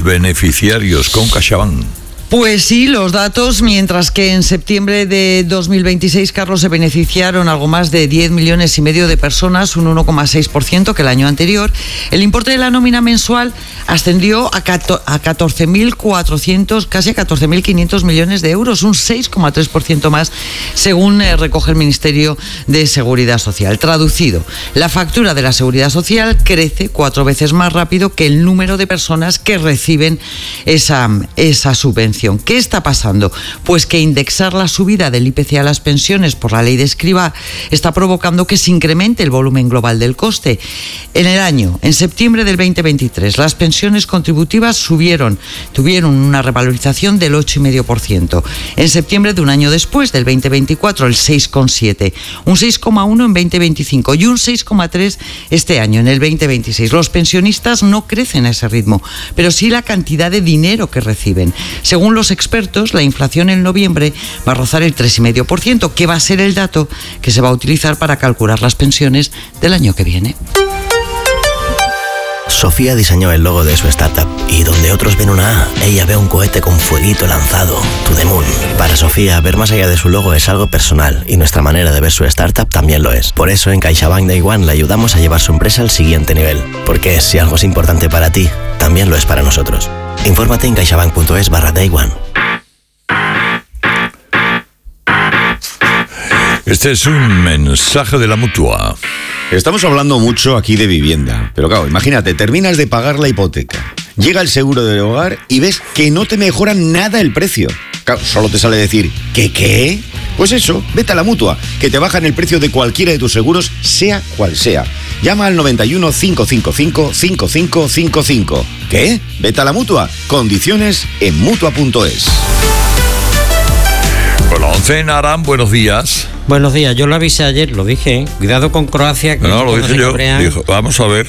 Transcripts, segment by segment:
beneficiarios con CaixaBank. Pues sí, los datos, mientras que en septiembre de 2026, Carlos, se beneficiaron algo más de 10,5 millones de personas, un 1,6% que el año anterior. El importe de la nómina mensual ascendió a 14.400, casi a 14.500 millones de euros, un 6,3% más, según recoge el Ministerio de Seguridad Social. Traducido, la factura de la Seguridad Social crece 4 veces más rápido que el número de personas que reciben esa subvención. ¿Qué está pasando? Pues que indexar la subida del IPC a las pensiones por la ley de Escrivá está provocando que se incremente el volumen global del coste. En septiembre del 2023, las pensiones contributivas tuvieron una revalorización del 8,5%. En septiembre de un año después, del 2024, el 6,7%, un 6,1% en 2025 y un 6,3% este año, en el 2026. Los pensionistas no crecen a ese ritmo, pero sí la cantidad de dinero que reciben. Según los expertos, la inflación en noviembre va a rozar el 3,5%, que va a ser el dato que se va a utilizar para calcular las pensiones del año que viene. Sofía diseñó el logo de su startup y donde otros ven una A, ella ve un cohete con fueguito lanzado, To The Moon. Para Sofía, ver más allá de su logo es algo personal y nuestra manera de ver su startup también lo es. Por eso en CaixaBank Day One le ayudamos a llevar su empresa al siguiente nivel. Porque si algo es importante para ti, también lo es para nosotros. Infórmate en caixabank.es/Day One. Este es un mensaje de la Mutua. Estamos hablando mucho aquí de vivienda, pero claro, imagínate, terminas de pagar la hipoteca, llega el seguro del hogar y ves que no te mejoran nada el precio. Claro, solo te sale decir, ¿qué? Pues eso, vete a la Mutua, que te bajan el precio de cualquiera de tus seguros, sea cual sea. Llama al 91 555 5555. ¿Qué? Vete a la Mutua. Condiciones en Mutua.es. Con la 11 en Aram, buenos días. Buenos días, yo lo avisé ayer, lo dije, cuidado con Croacia. Que no, lo dije yo, dijo, vamos a ver.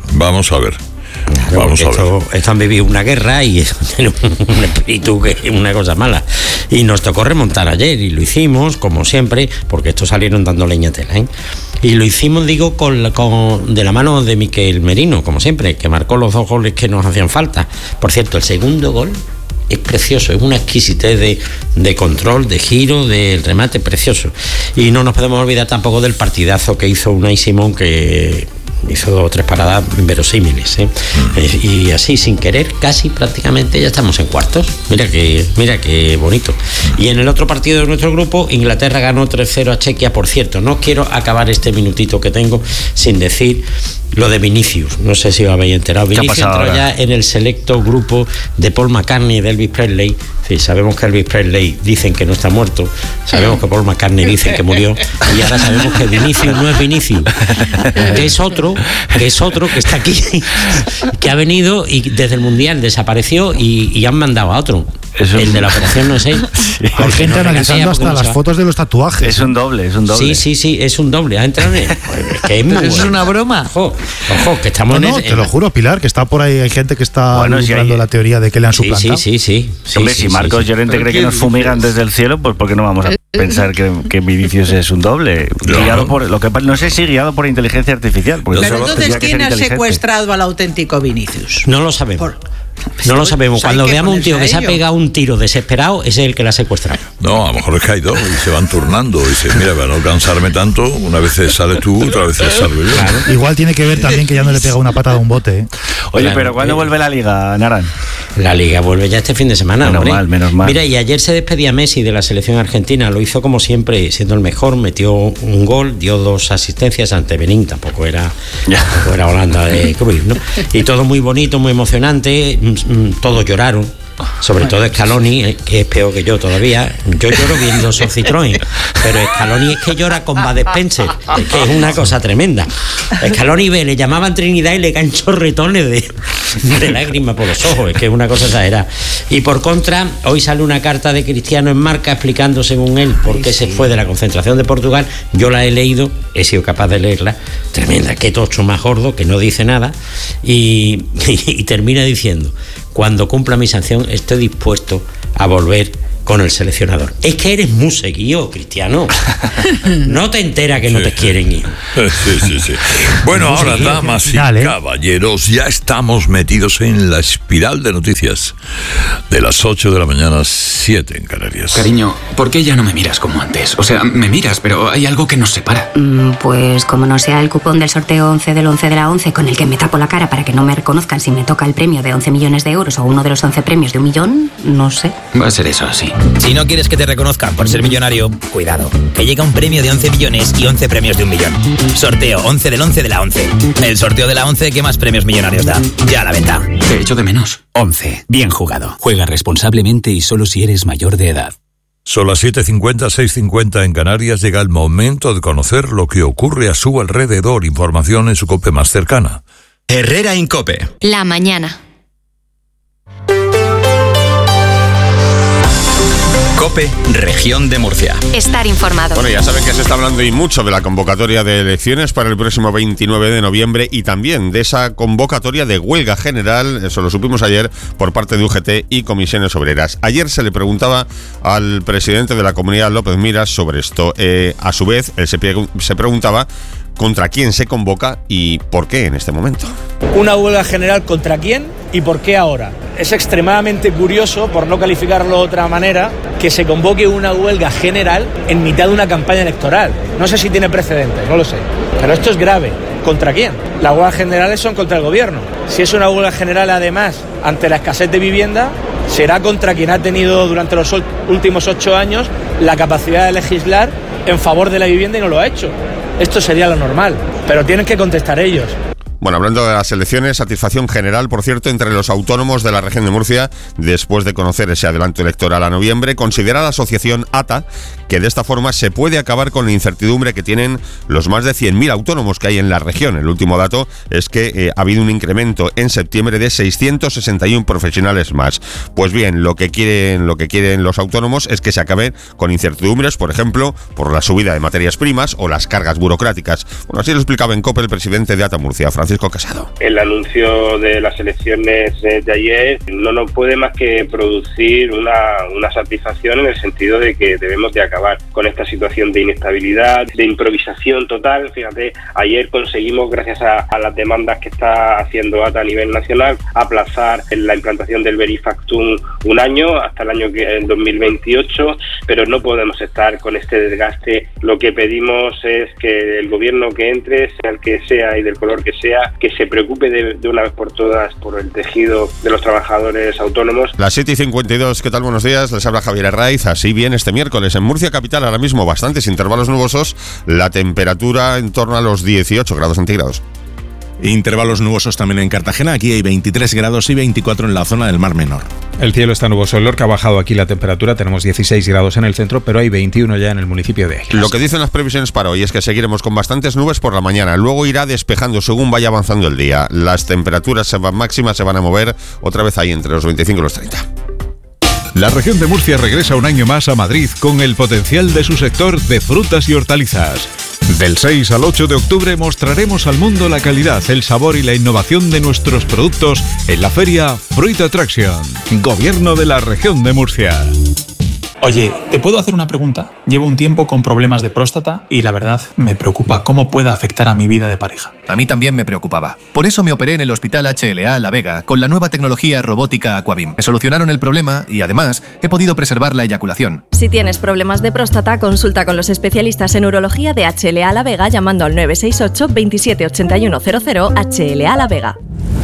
Claro, esto han vivido una guerra y eso tiene un espíritu que es una cosa mala. Y nos tocó remontar ayer y lo hicimos, como siempre, porque estos salieron dando leña a tela, ¿eh? Y lo hicimos, digo, de la mano de Miquel Merino, como siempre, que marcó los 2 goles que nos hacían falta. Por cierto, el segundo gol es precioso, es una exquisitez de control, de giro, de remate, precioso. Y no nos podemos olvidar tampoco del partidazo que hizo Unai Simón, que hizo 2 o 3 paradas inverosímiles, ¿eh? Y así, sin querer, casi prácticamente ya estamos en cuartos. Mira qué bonito. Y en el otro partido de nuestro grupo, Inglaterra ganó 3-0 a Chequia. Por cierto, no quiero acabar este minutito que tengo sin decir lo de Vinicius. No sé si os habéis enterado. Vinicius entró ya en el selecto grupo de Paul McCartney y de Elvis Presley. Sí, sabemos que Elvis Presley dicen que no está muerto, sabemos que Paul McCartney dicen que murió, y ahora sabemos que Vinicius no es Vinicius, que es otro que está aquí, que ha venido y desde el Mundial desapareció y han mandado a otro. El de la operación no es él. Hay gente analizando hasta las fotos de los tatuajes. Es un doble. Sí, es un doble. Es una broma. Ojo, que estamos te lo juro, Pilar, que está por ahí, hay gente que está buscando la teoría de que le han suplantado. Sí. Hombre, si Marcos Llorente cree que nos fumigan desde el cielo, pues ¿por qué no vamos a pensar que Vinicius es un doble? Guiado por, no sé si guiado por inteligencia artificial. Pero entonces, ¿quién ha secuestrado al auténtico Vinicius? No lo sabemos. No lo sabemos. Cuando veamos un tío que se ha pegado un tiro desesperado, ese es el que la ha secuestrado. No, a lo mejor es que hay 2 y se van turnando. Y dice, mira, para no cansarme tanto, una vez sales tú, otra vez salgo yo. Claro. Igual tiene que ver también que ya no le pega una patada a un bote, ¿eh? Oye, claro, pero ¿cuándo vuelve la Liga, Naran? La Liga vuelve ya este fin de semana. Menos mal. Mira, y ayer se despedía Messi de la selección argentina. Lo hizo como siempre, siendo el mejor. Metió un gol, dio 2 asistencias ante Benín. Tampoco era Holanda de Cruyff, ¿no? Y todo muy bonito, muy emocionante. Todos lloraron. Sobre todo Scaloni, que es peor que yo todavía. Yo lloro viendo esos Citroën, pero Scaloni es que llora con Bud Spencer, es que es una cosa tremenda. Scaloni le llamaban Trinidad y le caen chorretones de lágrimas por los ojos, es que es una cosa exagerada. Y por contra, hoy sale una carta de Cristiano en Marca explicando, según él, por qué se fue de la concentración de Portugal. Yo la he leído, he sido capaz de leerla, tremenda, qué tocho más gordo, que no dice nada, y termina diciendo: cuando cumpla mi sanción estoy dispuesto a volver con el seleccionador. Es que eres muy seguido, Cristiano. No te enteras que no te quieren ir. Sí. Bueno, ahora, damas y caballeros, ya estamos metidos en la espiral de noticias de las 8 de la mañana, 7 en Canarias. Cariño, ¿por qué ya no me miras como antes? O sea, me miras, pero hay algo que nos separa. Pues como no sea el cupón del sorteo 11 del 11 de la 11 con el que me tapo la cara para que no me reconozcan si me toca el premio de 11 millones de euros o uno de los 11 premios de 1 millón, no sé. Va a ser eso, sí. Si no quieres que te reconozcan por ser millonario, cuidado, que llega un premio de 11 millones y 11 premios de 1 millón. Sorteo 11 del 11 de la 11. El sorteo de la 11 que más premios millonarios da. Ya a la venta. Te echo de menos. 11. Bien jugado. Juega responsablemente y solo si eres mayor de edad. Son las 7:50, 6:50 en Canarias. Llega el momento de conocer lo que ocurre a su alrededor. Información en su COPE más cercana. Herrera Incope. La mañana. COPE, Región de Murcia. Estar informado. Bueno, ya saben que se está hablando y mucho de la convocatoria de elecciones para el próximo 29 de noviembre y también de esa convocatoria de huelga general, eso lo supimos ayer, por parte de UGT y comisiones obreras. Ayer se le preguntaba al presidente de la Comunidad, López Miras, sobre esto. A su vez, él se preguntaba contra quién se convoca y por qué en este momento. ¿Una huelga general contra quién y por qué ahora? Es extremadamente curioso, por no calificarlo de otra manera, que se convoque una huelga general en mitad de una campaña electoral. No sé si tiene precedentes, no lo sé. Pero esto es grave. ¿Contra quién? Las huelgas generales son contra el gobierno. Si es una huelga general, además, ante la escasez de vivienda, será contra quien ha tenido durante los últimos 8 años la capacidad de legislar en favor de la vivienda y no lo ha hecho. Esto sería lo normal, pero tienen que contestar ellos. Bueno, hablando de las elecciones, satisfacción general, por cierto, entre los autónomos de la región de Murcia, después de conocer ese adelanto electoral a noviembre. Considera la asociación ATA que de esta forma se puede acabar con la incertidumbre que tienen los más de 100.000 autónomos que hay en la región. El último dato es que ha habido un incremento en septiembre de 661 profesionales más. Pues bien, lo que quieren los autónomos es que se acabe con incertidumbres, por ejemplo, por la subida de materias primas o las cargas burocráticas. Bueno, así lo explicaba en COPE el presidente de ATA Murcia, Francisco Casado. El anuncio de las elecciones de ayer no nos puede más que producir una satisfacción en el sentido de que debemos de acabar con esta situación de inestabilidad, de improvisación total. Fíjate, ayer conseguimos, gracias a las demandas que está haciendo ATA a nivel nacional, aplazar la implantación del Verifactum un año, hasta el año 2028, pero no podemos estar con este desgaste. Lo que pedimos es que el gobierno que entre, sea el que sea y del color que sea, que se preocupe de una vez por todas por el tejido de los trabajadores autónomos. Las 7:52, ¿qué tal? Buenos días, les habla Javier Herraiz. Así bien, este miércoles en Murcia capital ahora mismo bastantes intervalos nubosos, la temperatura en torno a los 18 grados centígrados. Intervalos nubosos también en Cartagena, aquí hay 23 grados y 24 en la zona del Mar Menor. El cielo está nuboso en Lorca, ha bajado aquí la temperatura, tenemos 16 grados en el centro, pero hay 21 ya en el municipio de Águilas. Lo que dicen las previsiones para hoy es que seguiremos con bastantes nubes por la mañana, luego irá despejando según vaya avanzando el día. Las temperaturas máximas se van a mover otra vez ahí entre los 25 y los 30. La región de Murcia regresa un año más a Madrid con el potencial de su sector de frutas y hortalizas. Del 6 al 8 de octubre mostraremos al mundo la calidad, el sabor y la innovación de nuestros productos en la feria Fruit Attraction, Gobierno de la región de Murcia. Oye, ¿te puedo hacer una pregunta? Llevo un tiempo con problemas de próstata y la verdad me preocupa cómo pueda afectar a mi vida de pareja. A mí también me preocupaba. Por eso me operé en el Hospital HLA La Vega con la nueva tecnología robótica Aquabim. Me solucionaron el problema y además he podido preservar la eyaculación. Si tienes problemas de próstata, consulta con los especialistas en urología de HLA La Vega llamando al 968 27 81 00 HLA La Vega.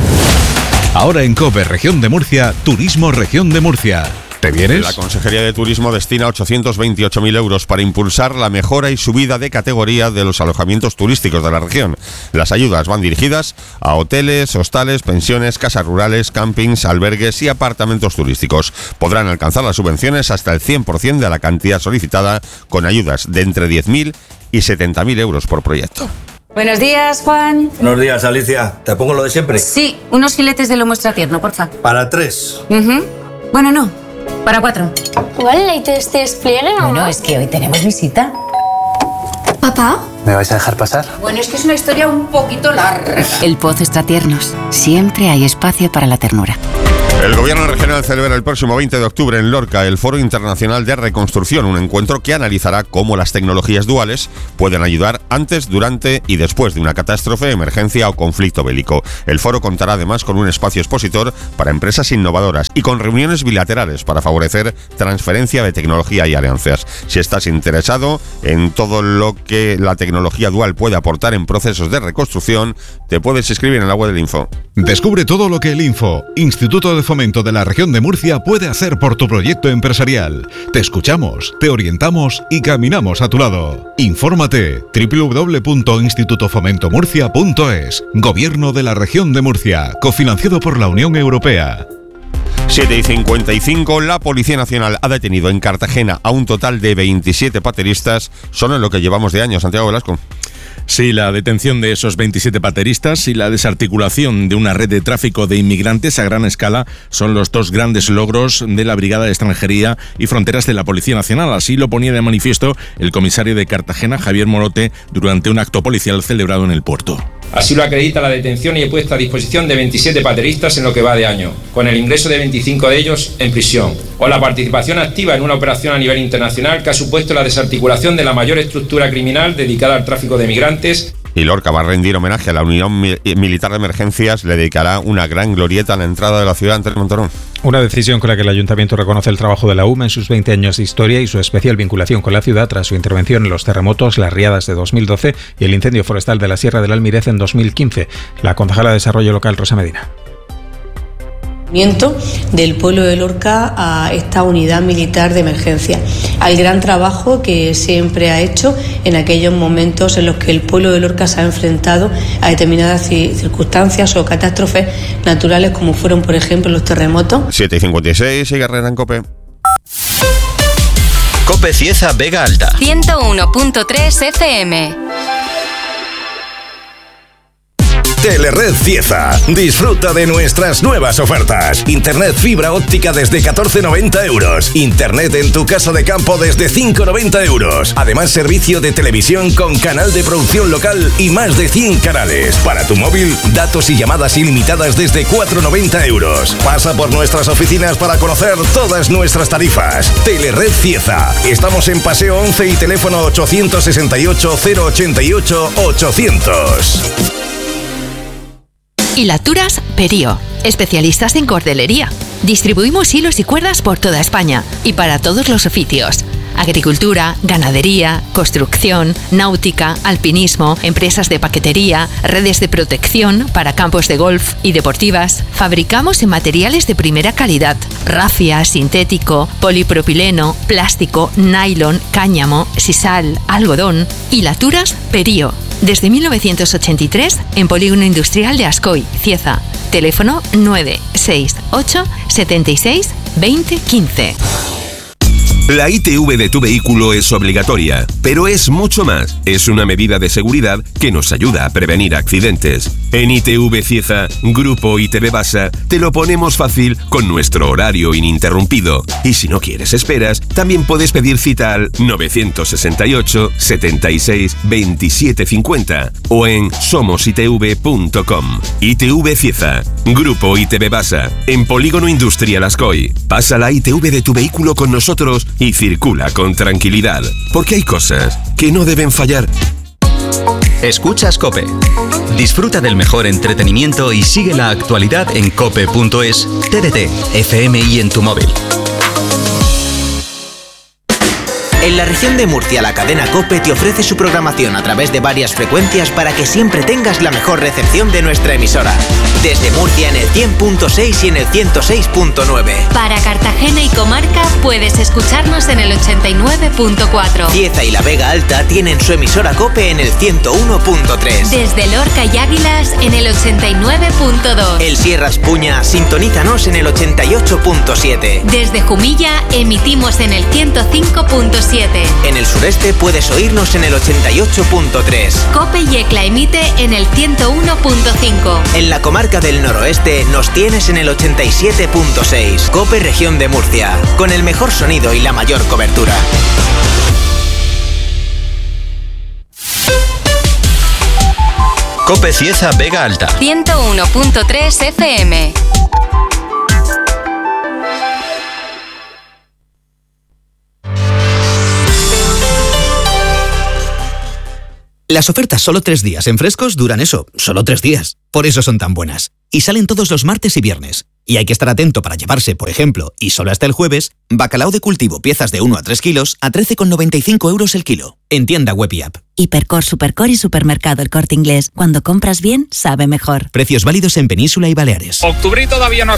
Ahora en COPE Región de Murcia, Turismo Región de Murcia. ¿Te vienes? La Consejería de Turismo destina 828.000 euros para impulsar la mejora y subida de categoría de los alojamientos turísticos de la región. Las ayudas van dirigidas a hoteles, hostales, pensiones, casas rurales, campings, albergues y apartamentos turísticos. Podrán alcanzar las subvenciones hasta el 100% de la cantidad solicitada, con ayudas de entre 10.000 y 70.000 euros por proyecto. Buenos días, Juan. Buenos días, Alicia. ¿Te pongo lo de siempre? Sí, unos filetes de lomo extra tierno, porfa. Para 3. Bueno, no. Para 4. ¿Igual el este despliegue o no? Bueno, es que hoy tenemos visita. ¿Papá? ¿Me vais a dejar pasar? Bueno, es que es una historia un poquito larga. El Pozo Extratiernos. Siempre hay espacio para la ternura. El Gobierno regional celebra el próximo 20 de octubre en Lorca el Foro Internacional de Reconstrucción, un encuentro que analizará cómo las tecnologías duales pueden ayudar antes, durante y después de una catástrofe, emergencia o conflicto bélico. El foro contará además con un espacio expositor para empresas innovadoras y con reuniones bilaterales para favorecer transferencia de tecnología y alianzas. Si estás interesado en todo lo que la tecnología dual puede aportar en procesos de reconstrucción, te puedes inscribir en la web del Info. Descubre todo lo que el Info, Instituto de Fomento de la Región de Murcia, puede hacer por tu proyecto empresarial. Te escuchamos, te orientamos y caminamos a tu lado. Infórmate www.institutofomentomurcia.es. Gobierno de la Región de Murcia, cofinanciado por la Unión Europea. 7:55, la Policía Nacional ha detenido en Cartagena a un total de 27 pateristas, solo en lo que llevamos de año. Santiago Velasco. Sí, la detención de esos 27 pateristas y la desarticulación de una red de tráfico de inmigrantes a gran escala son los dos grandes logros de la Brigada de Extranjería y Fronteras de la Policía Nacional. Así lo ponía de manifiesto el comisario de Cartagena, Javier Morote, durante un acto policial celebrado en el puerto. Así lo acredita la detención y puesta a disposición de 27 pateristas en lo que va de año, con el ingreso de 25 de ellos en prisión, o la participación activa en una operación a nivel internacional que ha supuesto la desarticulación de la mayor estructura criminal dedicada al tráfico de migrantes. Y Lorca va a rendir homenaje a la Unión Militar de Emergencias, le dedicará una gran glorieta a la entrada de la ciudad. Antonio Montorón. Una decisión con la que el Ayuntamiento reconoce el trabajo de la UME en sus 20 años de historia y su especial vinculación con la ciudad tras su intervención en los terremotos, las riadas de 2012 y el incendio forestal de la Sierra del Almirez en 2015. La concejala de Desarrollo Local, Rosa Medina. Del pueblo de Lorca a esta unidad militar de emergencia, al gran trabajo que siempre ha hecho en aquellos momentos en los que el pueblo de Lorca se ha enfrentado a determinadas circunstancias o catástrofes naturales como fueron, por ejemplo, los terremotos. 7:56, sigue Herrera en COPE. COPE Cieza Vega Alta 101.3 FM. Telered Cieza. Disfruta de nuestras nuevas ofertas. Internet fibra óptica desde 14,90 euros. Internet en tu casa de campo desde 5,90 euros. Además, servicio de televisión con canal de producción local y más de 100 canales. Para tu móvil, datos y llamadas ilimitadas desde 4,90 euros. Pasa por nuestras oficinas para conocer todas nuestras tarifas. Telered Cieza. Estamos en Paseo 11 y teléfono 868 088 800. Hilaturas Perío, especialistas en cordelería. Distribuimos hilos y cuerdas por toda España y para todos los oficios. Agricultura, ganadería, construcción, náutica, alpinismo, empresas de paquetería, redes de protección para campos de golf y deportivas. Fabricamos en materiales de primera calidad: rafia, sintético, polipropileno, plástico, nylon, cáñamo, sisal, algodón. Hilaturas Perío. Desde 1983 en Polígono Industrial de Ascoy, Cieza. Teléfono 968 76 20 15. La ITV de tu vehículo es obligatoria, pero es mucho más. Es una medida de seguridad que nos ayuda a prevenir accidentes. En ITV Cieza, Grupo ITV Basa, te lo ponemos fácil con nuestro horario ininterrumpido. Y si no quieres esperas, también puedes pedir cita al 968 76 27 50 o en somositv.com. ITV Cieza, Grupo ITV Basa, en Polígono Industrial Ascoy. Pasa la ITV de tu vehículo con nosotros y circula con tranquilidad, porque hay cosas que no deben fallar. Escuchas COPE. Disfruta del mejor entretenimiento y sigue la actualidad en cope.es, TDT, FM y en tu móvil. En la región de Murcia, la cadena COPE te ofrece su programación a través de varias frecuencias para que siempre tengas la mejor recepción de nuestra emisora. Desde Murcia en el 100.6 y en el 106.9. Para Cartagena y comarca puedes escucharnos en el 89.4. Cieza y la Vega Alta tienen su emisora COPE en el 101.3. Desde Lorca y Águilas en el 89.2. El Sierra Espuña, sintonízanos en el 88.7. Desde Jumilla emitimos en el 105.7. En el sureste puedes oírnos en el 88.3. COPE y ECLA emite en el 101.5. En la comarca del noroeste nos tienes en el 87.6. COPE Región de Murcia, con el mejor sonido y la mayor cobertura. COPE Cieza Vega Alta 101.3 FM. Las ofertas solo 3 días en frescos duran eso, solo 3 días. Por eso son tan buenas. Y salen todos los martes y viernes. Y hay que estar atento para llevarse, por ejemplo, y solo hasta el jueves, bacalao de cultivo piezas de 1 a 3 kilos a 13,95 € el kilo. En tienda web y app. Hipercor, Supercor y Supermercado El Corte Inglés. Cuando compras bien, sabe mejor. Precios válidos en Península y Baleares. Octubre todavía no